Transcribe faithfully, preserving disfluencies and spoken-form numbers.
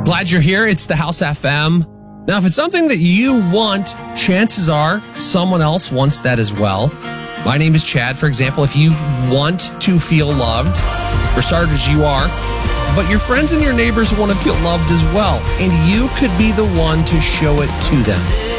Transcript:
Glad you're here. It's the House F M. Now, if it's something that you want, chances are someone else wants that as well. My name is Chad, for example. If you want to feel loved, for starters, you are, but your friends and your neighbors want to feel loved as well, and you could be the one to show it to them.